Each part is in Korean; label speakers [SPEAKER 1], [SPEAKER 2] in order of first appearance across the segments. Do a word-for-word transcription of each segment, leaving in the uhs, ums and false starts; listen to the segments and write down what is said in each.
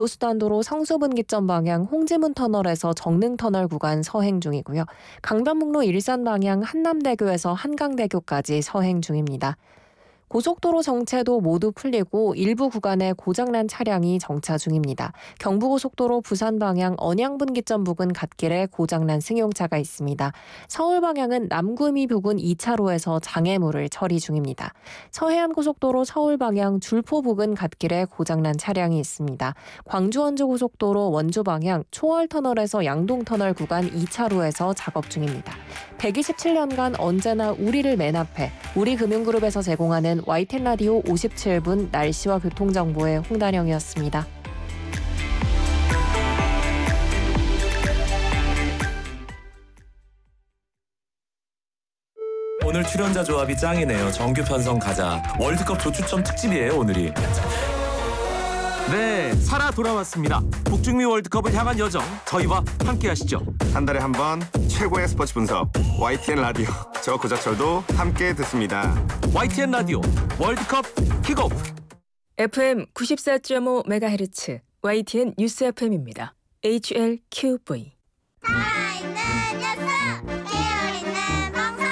[SPEAKER 1] 수단도로 성수분기점 방향 홍지문 터널에서 정릉 터널 구간 서행 중이고요. 강변북로 일산 방향 한남대교에서 한강대교까지 서행 중입니다. 고속도로 정체도 모두 풀리고 일부 구간에 고장난 차량이 정차 중입니다. 경부고속도로 부산 방향 언양분기점 부근 갓길에 고장난 승용차가 있습니다. 서울 방향은 남구미 부근 이 차로에서 장애물을 처리 중입니다. 서해안고속도로 서울 방향 줄포 부근 갓길에 고장난 차량이 있습니다. 광주원주고속도로 원주 방향 초월터널에서 양동터널 구간 이 차로에서 작업 중입니다. 백이십칠 년간 언제나 우리를 맨 앞에 우리금융그룹에서 제공하는 와이텐 라디오 오십칠 분 날씨와 교통정보의 홍단영이었습니다.
[SPEAKER 2] 오늘 출연자 조합이 짱이네요. 정규 편성 가자. 월드컵 조추첨 특집이에요, 오늘이.
[SPEAKER 3] 네, 살아 돌아왔습니다. 북중미 월드컵을 향한 여정, 저희와 함께 하시죠.
[SPEAKER 4] 한 달에 한 번 최고의 스포츠 분석 와이티엔 라디오. 저 고자철도 함께 듣습니다.
[SPEAKER 3] 와이티엔 라디오 월드컵 킥오프.
[SPEAKER 5] 에프엠 구십사 점 오 메가헤르츠 와이티엔 뉴스 에프엠입니다. 에이치엘큐브이.
[SPEAKER 6] 살아있는 녀석, 깨어있는 방송,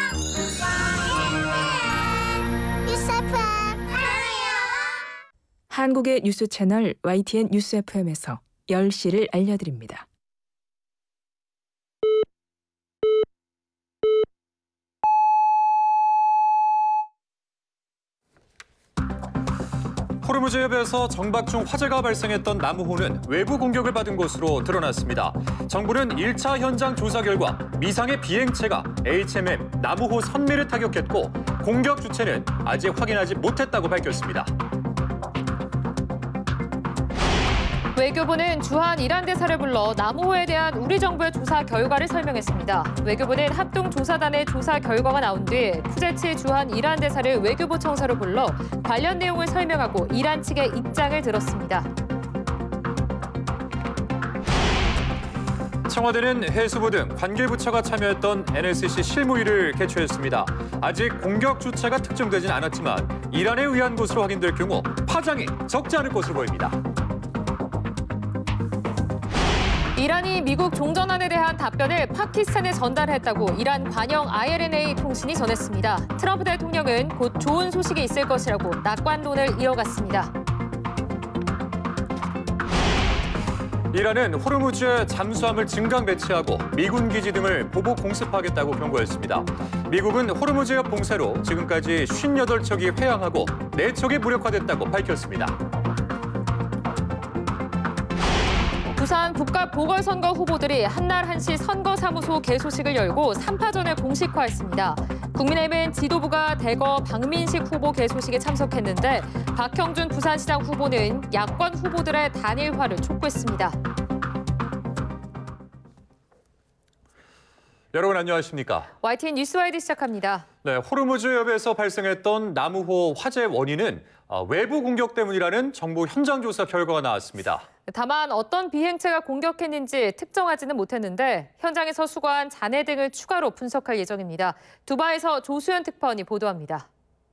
[SPEAKER 6] 와이티엔 뉴스 에프엠 사랑해요.
[SPEAKER 5] 한국의 뉴스 채널 와이티엔 뉴스 에프엠에서 열 시를 알려드립니다.
[SPEAKER 7] 호르무즈 해협에서 정박 중 화재가 발생했던 나무호는 외부 공격을 받은 것으로 드러났습니다. 정부는 일 차 현장 조사 결과 미상의 비행체가 에이치엠엠 나무호 선미를 타격했고 공격 주체는 아직 확인하지 못했다고 밝혔습니다.
[SPEAKER 8] 외교부는 주한 이란 대사를 불러 나무호에 대한 우리 정부의 조사 결과를 설명했습니다. 외교부는 합동조사단의 조사 결과가 나온 뒤 푸제치 주한 이란 대사를 외교부 청사로 불러 관련 내용을 설명하고 이란 측의 입장을 들었습니다.
[SPEAKER 7] 청와대는 해수부 등 관계부처가 참여했던 엔에스씨 실무위를 개최했습니다. 아직 공격 주체가 특정되진 않았지만 이란에 의한 것으로 확인될 경우 파장이 적지 않을 것으로 보입니다.
[SPEAKER 8] 이란이 미국 종전안에 대한 답변을 파키스탄에 전달했다고 이란 관영 아이엘엔에이 통신이 전했습니다. 트럼프 대통령은 곧 좋은 소식이 있을 것이라고 낙관론을 이어갔습니다.
[SPEAKER 7] 이란은 호르무즈에 잠수함을 증강 배치하고 미군 기지 등을 보복 공습하겠다고 경고했습니다. 미국은 호르무즈 해협 봉쇄로 지금까지 오십팔 척이 회항하고 네 척이 무력화됐다고 밝혔습니다.
[SPEAKER 8] 부산 북각 보궐선거 후보들이 한날 한시 선거사무소 개소식을 열고 삼 파전을 공식화했습니다. 국민의힘은 지도부가 대거 박민식 후보 개소식에 참석했는데 박형준 부산시장 후보는 야권 후보들의 단일화를 촉구했습니다.
[SPEAKER 7] 여러분 안녕하십니까?
[SPEAKER 8] 와이티엔 뉴스와이드 시작합니다.
[SPEAKER 7] 네, 호르무즈 해협에서 발생했던 나무호 화재 원인은 외부 공격 때문이라는 정부 현장 조사 결과가 나왔습니다.
[SPEAKER 8] 다만 어떤 비행체가 공격했는지 특정하지는 못했는데 현장에서 수거한 잔해 등을 추가로 분석할 예정입니다. 두바이에서 조수연 특파원이 보도합니다.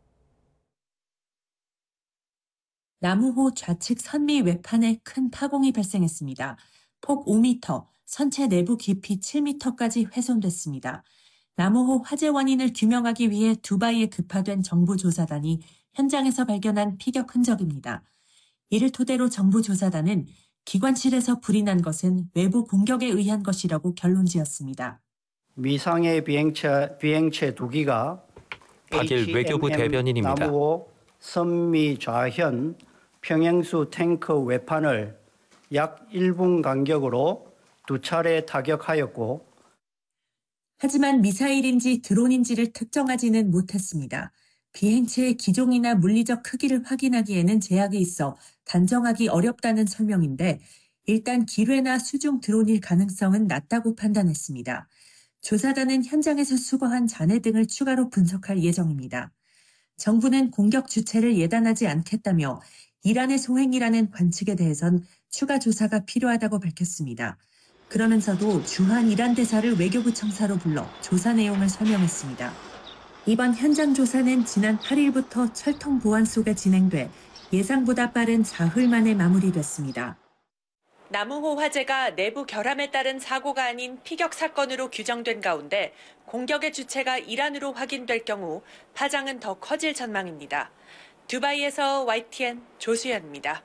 [SPEAKER 9] 나무호 좌측 선미 외판에 큰 파공이 발생했습니다. 폭 오 미터, 선체 내부 깊이 칠 미터까지 훼손됐습니다. 나무호 화재 원인을 규명하기 위해 두바이에 급파된 정부 조사단이 현장에서 발견한 피격 흔적입니다. 이를 토대로 정부 조사단은 기관실에서 불이 난 것은 외부 공격에 의한 것이라고 결론지었습니다.
[SPEAKER 10] 미상의 비행체, 비행체 두 기가
[SPEAKER 11] 박일 외교부 대변인입니다.
[SPEAKER 10] 나무호 선미 좌현 평행수 탱크 외판을 약 일 분 간격으로 두 차례 타격하였고
[SPEAKER 9] 하지만 미사일인지 드론인지를 특정하지는 못했습니다. 비행체의 기종이나 물리적 크기를 확인하기에는 제약이 있어 단정하기 어렵다는 설명인데 일단 기뢰나 수중 드론일 가능성은 낮다고 판단했습니다. 조사단은 현장에서 수거한 잔해 등을 추가로 분석할 예정입니다. 정부는 공격 주체를 예단하지 않겠다며 이란의 소행이라는 관측에 대해선 추가 조사가 필요하다고 밝혔습니다. 그러면서도 주한 이란 대사를 외교부 청사로 불러 조사 내용을 설명했습니다. 이번 현장 조사는 지난 팔 일부터 철통 보안 속에 진행돼 예상보다 빠른 사흘 만에 마무리됐습니다.
[SPEAKER 12] 나무호 화재가 내부 결함에 따른 사고가 아닌 피격 사건으로 규정된 가운데 공격의 주체가 이란으로 확인될 경우 파장은 더 커질 전망입니다. 두바이에서 와이티엔 조수연입니다.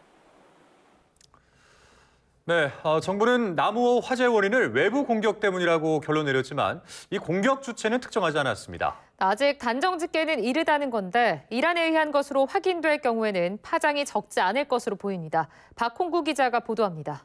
[SPEAKER 7] 네, 어, 정부는 나무호 화재 원인을 외부 공격 때문이라고 결론 내렸지만 이 공격 주체는 특정하지 않았습니다.
[SPEAKER 8] 아직 단정 짓기에는 이르다는 건데 이란에 의한 것으로 확인될 경우에는 파장이 적지 않을 것으로 보입니다. 박홍구 기자가 보도합니다.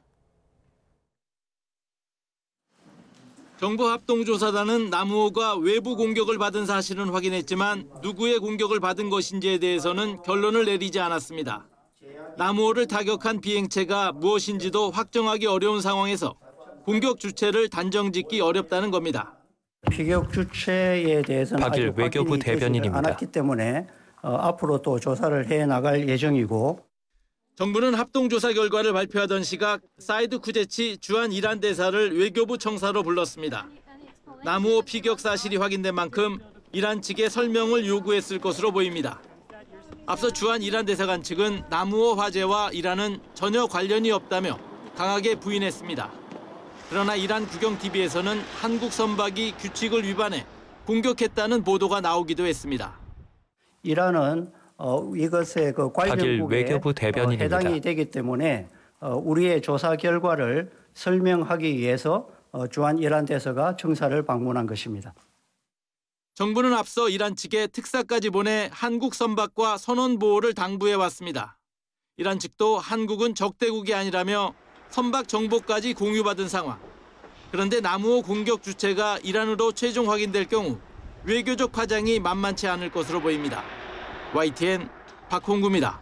[SPEAKER 13] 정부 합동조사단은 나무호가 외부 공격을 받은 사실은 확인했지만 누구의 공격을 받은 것인지에 대해서는 결론을 내리지 않았습니다. 나무호를 타격한 비행체가 무엇인지도 확정하기 어려운 상황에서 공격 주체를 단정짓기 어렵다는 겁니다.
[SPEAKER 10] 피격 주체에 대해서는
[SPEAKER 11] 박일
[SPEAKER 10] 아직
[SPEAKER 11] 외교부
[SPEAKER 10] 확인이 되지
[SPEAKER 11] 대변인입니다.
[SPEAKER 10] 않았기 때문에 어, 앞으로 또 조사를 해나갈 예정이고
[SPEAKER 13] 정부는 합동조사 결과를 발표하던 시각 사이드 쿠제치 주한 이란 대사를 외교부 청사로 불렀습니다. 나무호 피격 사실이 확인된 만큼 이란 측에 설명을 요구했을 것으로 보입니다. 앞서 주한 이란 대사관 측은 나무호 화재와 이란은 전혀 관련이 없다며 강하게 부인했습니다. 그러나 이란 국영티비에서는 한국 선박이 규칙을 위반해 공격했다는 보도가 나오기도 했습니다.
[SPEAKER 10] 이란은 어, 이것의 그 관련국에
[SPEAKER 11] 외교부 대변인입니다.
[SPEAKER 10] 어, 해당이 되기 때문에 어, 우리의 조사 결과를 설명하기 위해서 어, 주한 이란 대사가 청사를 방문한 것입니다.
[SPEAKER 13] 정부는 앞서 이란 측에 특사까지 보내 한국 선박과 선원 보호를 당부해 왔습니다. 이란 측도 한국은 적대국이 아니라며 선박 정보까지 공유받은 상황. 그런데 나무호 공격 주체가 이란으로 최종 확인될 경우 외교적 파장이 만만치 않을 것으로 보입니다. 와이티엔 박홍구입니다.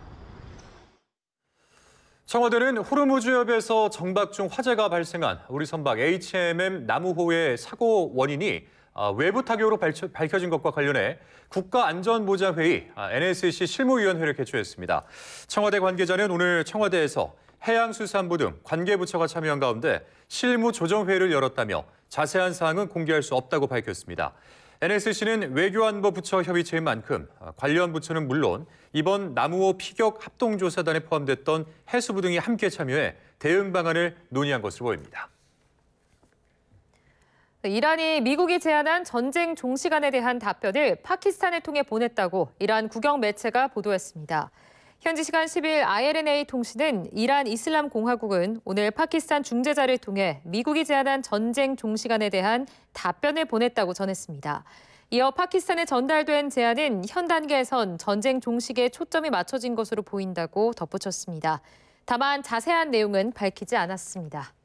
[SPEAKER 7] 청와대는 호르무즈협에서 정박 중 화재가 발생한 우리 선박 에이치엠엠 나무호의 사고 원인이 외부 타격으로 밝혀진 것과 관련해 국가안전보장회의 엔에스씨 실무위원회를 개최했습니다. 청와대 관계자는 오늘 청와대에서 해양수산부 등 관계부처가 참여한 가운데 실무조정회의를 열었다며 자세한 사항은 공개할 수 없다고 밝혔습니다. 엔에스씨는 외교안보 부처 협의체인 만큼 관련 부처는 물론 이번 나무호 피격 합동조사단에 포함됐던 해수부 등이 함께 참여해 대응 방안을 논의한 것으로 보입니다.
[SPEAKER 8] 이란이 미국이 제안한 전쟁 종시간에 대한 답변을 파키스탄을 통해 보냈다고 이란 국영 매체가 보도했습니다. 현지 시간 십 일 아이엘엔에이 통신은 이란 이슬람 공화국은 오늘 파키스탄 중재자를 통해 미국이 제안한 전쟁 종시간에 대한 답변을 보냈다고 전했습니다. 이어 파키스탄에 전달된 제안은 현 단계에선 전쟁 종식에 초점이 맞춰진 것으로 보인다고 덧붙였습니다. 다만 자세한 내용은 밝히지 않았습니다.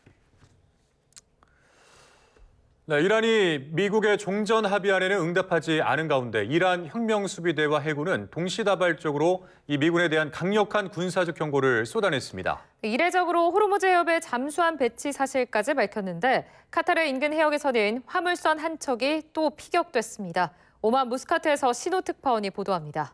[SPEAKER 7] 네, 이란이 미국의 종전 합의안에는 응답하지 않은 가운데 이란 혁명수비대와 해군은 동시다발적으로 이 미군에 대한 강력한 군사적 경고를 쏟아냈습니다.
[SPEAKER 8] 이례적으로 호르무즈 해협의 잠수함 배치 사실까지 밝혔는데 카타르 인근 해역에서는 화물선 한 척이 또 피격됐습니다. 오만 무스카트에서 신호특파원이 보도합니다.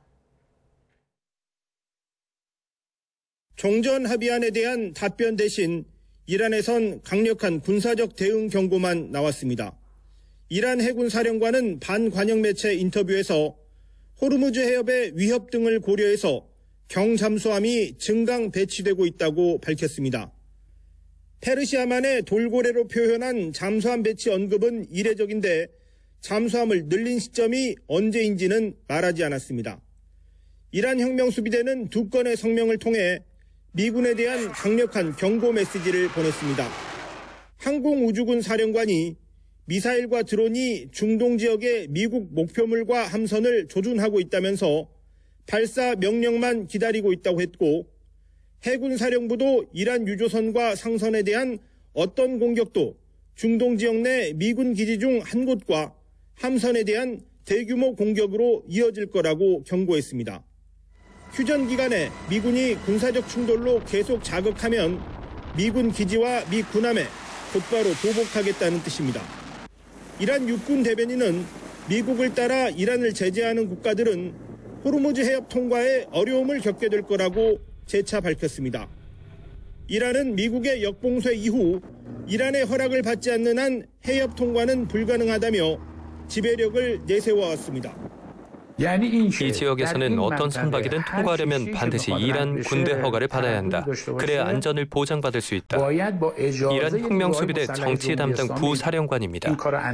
[SPEAKER 14] 종전 합의안에 대한 답변 대신 이란에선 강력한 군사적 대응 경고만 나왔습니다. 이란 해군 사령관은 반관영 매체 인터뷰에서 호르무즈 해협의 위협 등을 고려해서 경잠수함이 증강 배치되고 있다고 밝혔습니다. 페르시아만의 돌고래로 표현한 잠수함 배치 언급은 이례적인데 잠수함을 늘린 시점이 언제인지는 말하지 않았습니다. 이란 혁명수비대는 두 건의 성명을 통해 미군에 대한 강력한 경고 메시지를 보냈습니다. 항공우주군 사령관이 미사일과 드론이 중동 지역의 미국 목표물과 함선을 조준하고 있다면서 발사 명령만 기다리고 있다고 했고 해군 사령부도 이란 유조선과 상선에 대한 어떤 공격도 중동 지역 내 미군 기지 중 한 곳과 함선에 대한 대규모 공격으로 이어질 거라고 경고했습니다. 휴전 기간에 미군이 군사적 충돌로 계속 자극하면 미군 기지와 미 군함에 곧바로 보복하겠다는 뜻입니다. 이란 육군 대변인은 미국을 따라 이란을 제재하는 국가들은 호르무즈 해협 통과에 어려움을 겪게 될 거라고 재차 밝혔습니다. 이란은 미국의 역봉쇄 이후 이란의 허락을 받지 않는 한 해협 통과는 불가능하다며 지배력을 내세워왔습니다.
[SPEAKER 11] 이 지역에서는 어떤 선박이든 통과하려면 반드시 이란 군대 허가를 받아야 한다. 그래야 안전을 보장받을 수 있다. 이란 혁명수비대 정치 담당 부사령관입니다.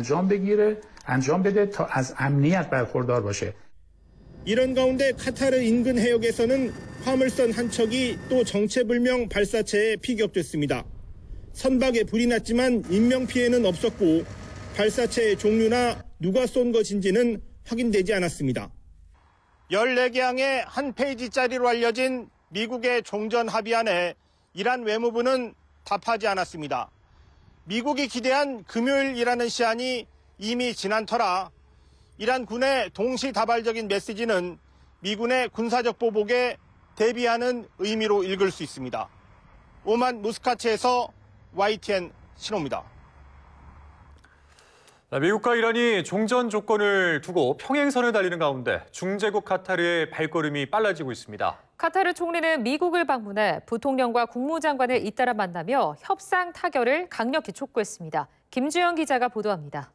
[SPEAKER 14] 이런 가운데 카타르 인근 해역에서는 화물선 한 척이 또 정체불명 발사체에 피격됐습니다. 선박에 불이 났지만 인명피해는 없었고 발사체의 종류나 누가 쏜 것인지는 확인되지 않았습니다. 열네 개 항의 한 페이지짜리로 알려진 미국의 종전 합의안에 이란 외무부는 답하지 않았습니다. 미국이 기대한 금요일이라는 시한이 이미 지난 터라 이란 군의 동시다발적인 메시지는 미군의 군사적 보복에 대비하는 의미로 읽을 수 있습니다. 오만 무스카트에서 와이티엔 신호입니다.
[SPEAKER 7] 미국과 이란이 종전 조건을 두고 평행선을 달리는 가운데 중재국 카타르의 발걸음이 빨라지고 있습니다.
[SPEAKER 8] 카타르 총리는 미국을 방문해 부통령과 국무장관을 잇따라 만나며 협상 타결을 강력히 촉구했습니다. 김주영 기자가 보도합니다.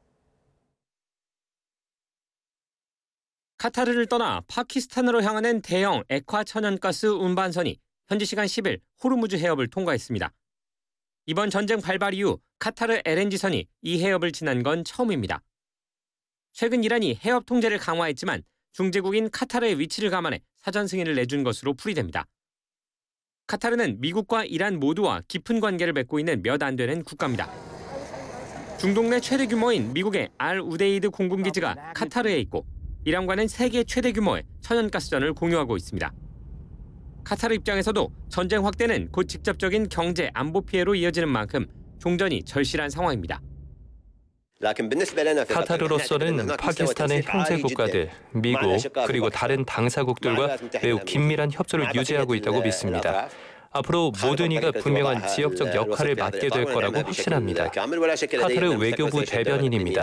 [SPEAKER 15] 카타르를 떠나 파키스탄으로 향하는 대형 액화 천연가스 운반선이 현지 시간 십 일 호르무즈 해협을 통과했습니다. 이번 전쟁 발발 이후 카타르 엘엔지선이 이 해협을 지난 건 처음입니다. 최근 이란이 해협 통제를 강화했지만 중재국인 카타르의 위치를 감안해 사전 승인을 내준 것으로 풀이됩니다. 카타르는 미국과 이란 모두와 깊은 관계를 맺고 있는 몇 안 되는 국가입니다. 중동 내 최대 규모인 미국의 알 우데이드 공군기지가 카타르에 있고 이란과는 세계 최대 규모의 천연가스전을 공유하고 있습니다. 카타르 입장에서도 전쟁 확대는 곧 직접적인 경제 안보 피해로 이어지는 만큼 종전이 절실한 상황입니다.
[SPEAKER 11] 카타르로서는 파키스탄의 형제 국가들, 미국, 그리고 다른 당사국들과 매우 긴밀한 협조를 유지하고 있다고 믿습니다. 앞으로 모든 이가 분명한 지역적 역할을 맡게 될 거라고 확신합니다. 카타르 외교부 대변인입니다.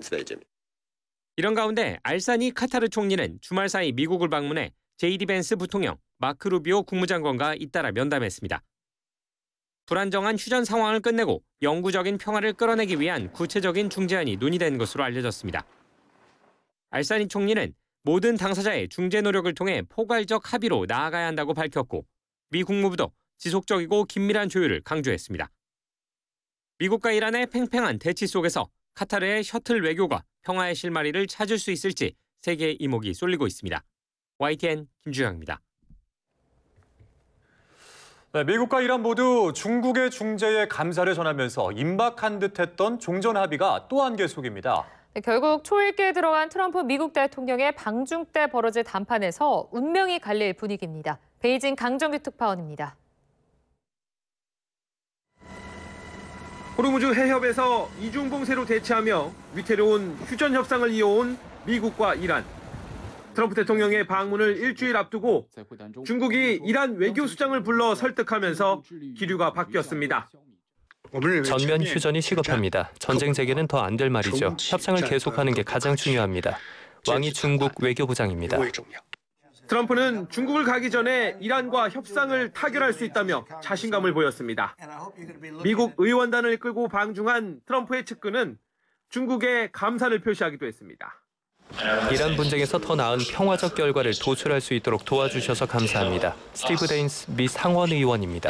[SPEAKER 15] 이런 가운데 알사니 카타르 총리는 주말 사이 미국을 방문해 제이디 벤스 부통령, 마크 루비오 국무장관과 잇따라 면담했습니다. 불안정한 휴전 상황을 끝내고 영구적인 평화를 끌어내기 위한 구체적인 중재안이 논의된 것으로 알려졌습니다. 알사니 총리는 모든 당사자의 중재 노력을 통해 포괄적 합의로 나아가야 한다고 밝혔고 미 국무부도 지속적이고 긴밀한 조율을 강조했습니다. 미국과 이란의 팽팽한 대치 속에서 카타르의 셔틀 외교가 평화의 실마리를 찾을 수 있을지 세계의 이목이 쏠리고 있습니다. 와이티엔 김주영입니다.
[SPEAKER 7] 네, 미국과 이란 모두 중국의 중재에 감사를 전하면서 임박한 듯했던 종전 합의가 또 한계 속입니다.
[SPEAKER 8] 네, 결국 초읽기에 들어간 트럼프 미국 대통령의 방중 때 벌어질 담판에서 운명이 갈릴 분위기입니다. 베이징 강정규 특파원입니다.
[SPEAKER 16] 호르무즈 해협에서 이중 봉쇄로 대치하며 위태로운 휴전 협상을 이어온 미국과 이란. 트럼프 대통령의 방문을 일주일 앞두고 중국이 이란 외교수장을 불러 설득하면서 기류가 바뀌었습니다.
[SPEAKER 11] 전면 휴전이 시급합니다. 전쟁 재개는 더 안 될 말이죠. 협상을 계속하는 게 가장 중요합니다. 왕이 중국 외교부장입니다.
[SPEAKER 16] 트럼프는 중국을 가기 전에 이란과 협상을 타결할 수 있다며 자신감을 보였습니다. 미국 의원단을 끌고 방중한 트럼프의 측근은 중국에 감사를 표시하기도 했습니다.
[SPEAKER 11] 이란 분쟁에서 더 나은 평화적 결과를 도출할 수 있도록 도와주셔서 감사합니다. 스티브 데인스 미 상원 의원입니다.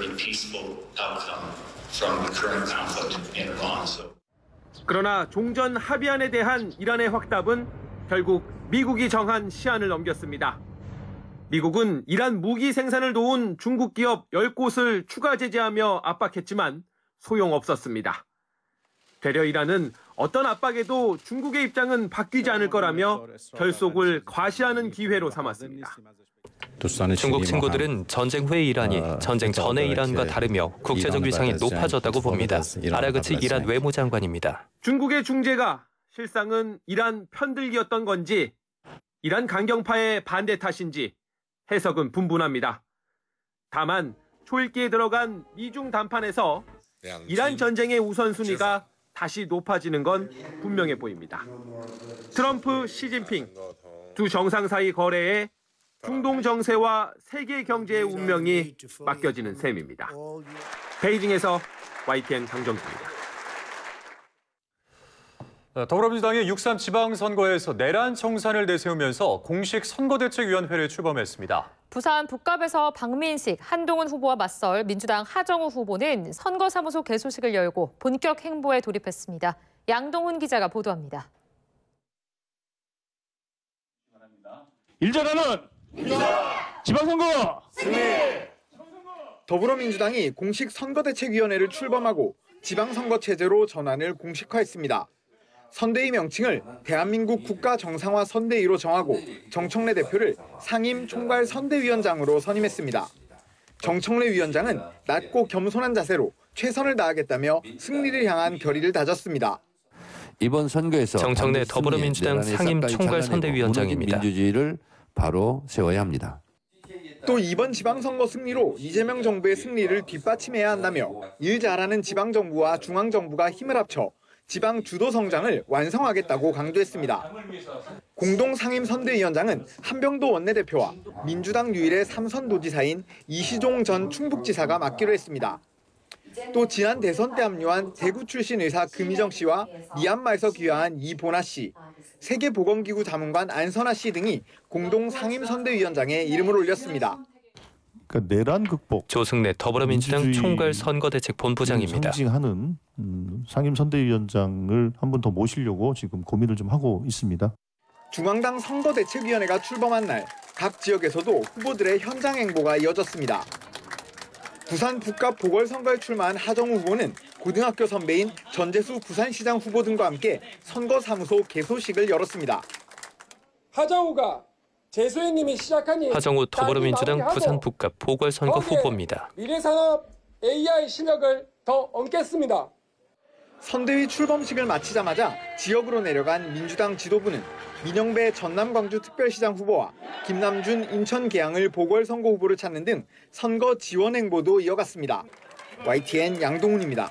[SPEAKER 16] 그러나 종전 합의안에 대한 이란의 확답은 결국 미국이 정한 시한을 넘겼습니다. 미국은 이란 무기 생산을 도운 중국 기업 열 곳을 추가 제재하며 압박했지만 소용없었습니다. 되려 이란은 어떤 압박에도 중국의 입장은 바뀌지 않을 거라며 결속을 과시하는 기회로 삼았습니다.
[SPEAKER 11] 중국 친구들은 전쟁 후의 이란이 전쟁 전의 이란과 다르며 국제적 위상이 높아졌다고 봅니다. 아라그치 이란 외무장관입니다.
[SPEAKER 16] 중국의 중재가 실상은 이란 편들기였던 건지 이란 강경파의 반대 탓인지 해석은 분분합니다. 다만 초읽기에 들어간 미중 담판에서 이란 전쟁의 우선순위가 다시 높아지는 건 분명해 보입니다. 트럼프, 시진핑 두 정상 사이 거래에 중동 정세와 세계 경제의 운명이 맡겨지는 셈입니다. 베이징에서 와이티엔 강정규입니다.
[SPEAKER 7] 더불어민주당이 육삼 지방선거에서 내란 청산을 내세우면서 공식 선거대책위원회를 출범했습니다.
[SPEAKER 8] 부산 북갑에서 박민식, 한동훈 후보와 맞설 민주당 하정우 후보는 선거사무소 개소식을 열고 본격 행보에 돌입했습니다. 양동훈 기자가 보도합니다.
[SPEAKER 17] 일전하는 지방선거 승리!
[SPEAKER 18] 더불어민주당이 공식 선거대책위원회를 출범하고 지방선거 체제로 전환을 공식화했습니다. 선대위 명칭을 대한민국 국가정상화 선대위로 정하고 정청래 대표를 상임 총괄 선대위원장으로 선임했습니다. 정청래 위원장은 낮고 겸손한 자세로 최선을 다하겠다며 승리를 향한 결의를 다졌습니다.
[SPEAKER 19] 이번 선거에서
[SPEAKER 11] 정청래 더불어민주당 상임 총괄 선대위원장입니다.
[SPEAKER 19] 민주주의를 바로 세워야 합니다.
[SPEAKER 18] 또 이번 지방선거 승리로 이재명 정부의 승리를 뒷받침해야 한다며 일 잘하는 지방정부와 중앙정부가 힘을 합쳐 지방 주도 성장을 완성하겠다고 강조했습니다. 공동 상임 선대위원장은 한병도 원내대표와 민주당 유일의 삼선 도지사인 이시종 전 충북지사가 맡기로 했습니다. 또 지난 대선 때 합류한 대구 출신 의사 금희정 씨와 미얀마에서 귀화한 이보나 씨, 세계보건기구 자문관 안선아 씨 등이 공동 상임 선대위원장에 이름을 올렸습니다.
[SPEAKER 20] 그러니까 내란 극복.
[SPEAKER 11] 조승래 더불어민주당 총괄 선거대책본부장입니다.
[SPEAKER 20] 상징하는 음, 상임 선대위원장을 한 번 더 모시려고 지금 고민을 좀 하고 있습니다.
[SPEAKER 18] 중앙당 선거대책위원회가 출범한 날 각 지역에서도 후보들의 현장 행보가 이어졌습니다. 부산 북갑 보궐선거에 출마한 하정우 후보는 고등학교 선배인 전재수 부산시장 후보 등과 함께 선거사무소 개소식을 열었습니다.
[SPEAKER 21] 하정우가 재수혜님이 시작한 일
[SPEAKER 11] 하정우 더불어민주당 부산 북갑 보궐선거 후보입니다.
[SPEAKER 21] 미래산업 에이아이 실력을 더 얹겠습니다.
[SPEAKER 18] 선대위 출범식을 마치자마자 지역으로 내려간 민주당 지도부는 민영배 전남 광주 특별시장 후보와 김남준 인천 계양을 보궐선거 후보를 찾는 등 선거 지원 행보도 이어갔습니다. 와이티엔 양동훈입니다.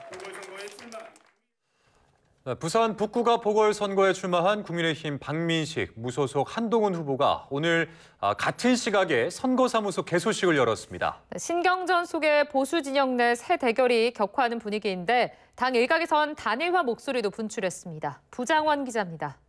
[SPEAKER 7] 부산 북구갑 보궐선거에 출마한 국민의힘 박민식, 무소속 한동훈 후보가 오늘 같은 시각에 선거사무소 개소식을 열었습니다.
[SPEAKER 8] 신경전 속에 보수 진영 내 새 대결이 격화하는 분위기인데 당 일각에선 단일화 목소리도 분출했습니다. 부장원 기자입니다.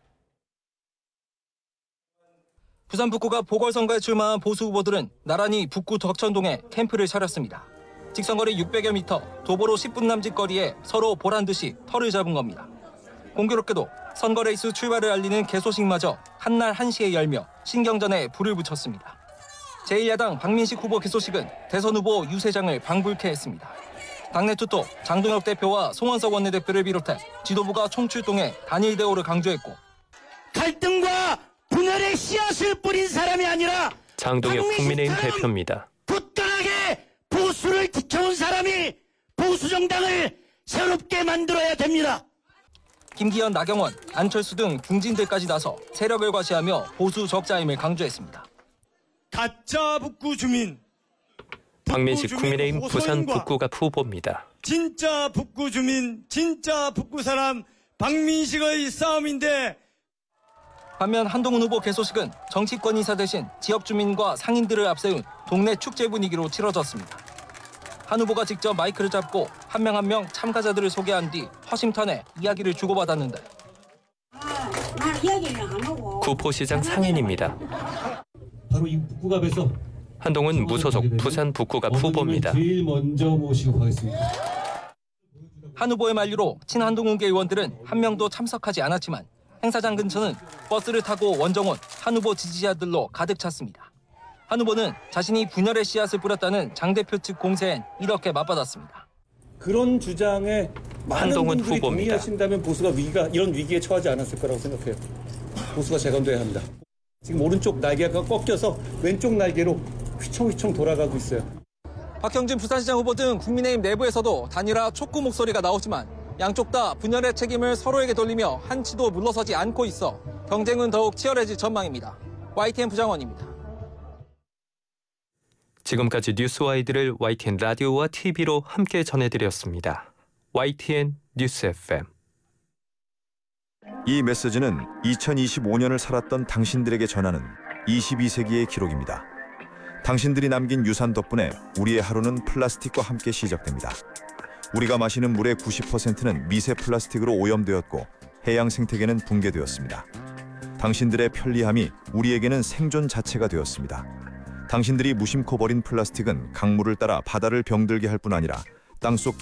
[SPEAKER 22] 부산 북구갑 보궐선거에 출마한 보수 후보들은 나란히 북구 덕천동에 캠프를 차렸습니다. 직선거리 육백여 미터, 도보로 십 분 남짓 거리에 서로 보란 듯이 털을 잡은 겁니다. 공교롭게도 선거 레이스 출발을 알리는 개소식마저 한날 한시에 열며 신경전에 불을 붙였습니다. 제일 야당 박민식 후보 개소식은 대선 후보 유 세장을 방불케 했습니다. 당내 투톱 장동혁 대표와 송원석 원내대표를 비롯해 지도부가 총출동해 단일 대우를 강조했고
[SPEAKER 17] 갈등과 분열의 씨앗을 뿌린 사람이 아니라
[SPEAKER 11] 장동혁 국민의힘 대표입니다.
[SPEAKER 17] 굳건하게 보수를 지켜온 사람이 보수 정당을 새롭게 만들어야 됩니다.
[SPEAKER 22] 김기현, 나경원, 안철수 등 중진들까지 나서 세력을 과시하며 보수 적자임을 강조했습니다.
[SPEAKER 17] 가짜 북구 주민.
[SPEAKER 11] 박민식 국민의힘 부산 북구갑 후보입니다.
[SPEAKER 17] 진짜 북구 주민, 진짜 북구 사람 박민식의 싸움인데.
[SPEAKER 22] 반면 한동훈 후보 개소식은 정치권 인사 대신 지역 주민과 상인들을 앞세운 동네 축제 분위기로 치러졌습니다. 한 후보가 직접 마이크를 잡고 한 명 한 명 참가자들을 소개한 뒤 허심탄회 이야기를 주고받았는데
[SPEAKER 11] 구포시장 상인입니다.
[SPEAKER 23] 바로 이 북구갑에서
[SPEAKER 11] 한동훈 무소속 부산 북구갑 후보입니다.
[SPEAKER 23] 제일 먼저 모시고 가겠습니다.
[SPEAKER 22] 한 후보의 만류로 친한동훈계 의원들은 한 명도 참석하지 않았지만 행사장 근처는 버스를 타고 원정원 한 후보 지지자들로 가득 찼습니다. 한 후보는 자신이 분열의 씨앗을 뿌렸다는 장 대표 측 공세엔 이렇게 맞받았습니다.
[SPEAKER 23] 그런 주장에 많은
[SPEAKER 11] 한동훈
[SPEAKER 23] 분들이
[SPEAKER 11] 후보입니다.
[SPEAKER 23] 동의하신다면 보수가 위기가 이런 위기에 처하지 않았을 거라고 생각해요. 보수가 재건돼야 합니다. 지금 오른쪽 날개가 꺾여서 왼쪽 날개로 휘청휘청 돌아가고 있어요.
[SPEAKER 22] 박형진 부산시장 후보 등 국민의힘 내부에서도 단일화 촉구 목소리가 나오지만 양쪽 다 분열의 책임을 서로에게 돌리며 한치도 물러서지 않고 있어 경쟁은 더욱 치열해질 전망입니다. 와이티엔 부장원입니다.
[SPEAKER 11] 지금까지 뉴스와이드를 와이티엔 라디오와 티비로 함께 전해드렸습니다. 와이티엔 뉴스 에프엠.
[SPEAKER 24] 이 메시지는 이천이십오 년을 살았던 당신들에게 전하는 이십이 세기의 기록입니다. 당신들이 남긴 유산 덕분에 우리의 하루는 플라스틱과 함께 시작됩니다. 우리가 마시는 물의 구십 퍼센트는 미세 플라스틱으로 오염되었고 해양 생태계는 붕괴되었습니다. 당신들의 편리함이 우리에게는 생존 자체가 되었습니다. 당신들이 무심코 버린 플라스틱은 강물을 따라 바다를 병들게 할 뿐 아니라 땅속